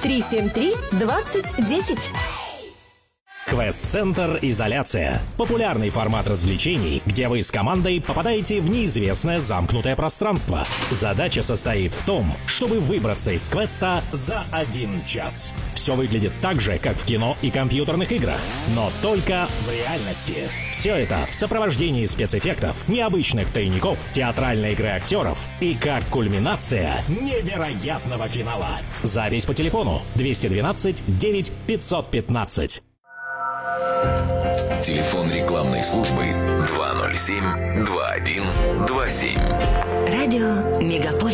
373-2010. Квест-центр «Изоляция». Популярный формат развлечений, где вы с командой попадаете в неизвестное замкнутое пространство. Задача состоит в том, чтобы выбраться из квеста за 1 час. Все выглядит так же, как в кино и компьютерных играх, но только в реальности. Все это в сопровождении спецэффектов, необычных тайников, театральной игры актеров и как кульминация невероятного финала. Запись по телефону 212 9 515. Телефон рекламной службы 207-2127. Радио Мегаполис.